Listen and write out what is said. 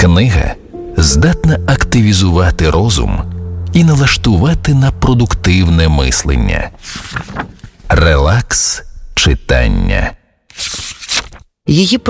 Книга здатна активізувати розум і налаштувати на продуктивне мислення. Релакс читання. Її